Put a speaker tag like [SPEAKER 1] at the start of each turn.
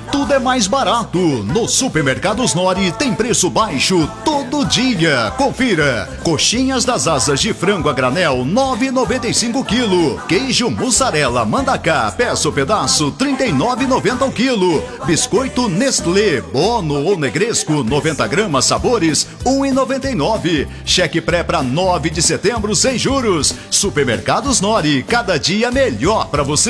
[SPEAKER 1] tudo é mais barato. No Supermercados Nori tem preço baixo todo dia. Confira. Coxinhas das asas de frango a granel, 9,95 quilo. Queijo mussarela Mandaká, peça o pedaço, 39,90 o quilo. Biscoito Nestlé, Bono ou Negresco, 90 gramas sabores, 1,99. Cheque pré para 9 de setembro sem juros. Supermercados Nori, cada dia melhor para você.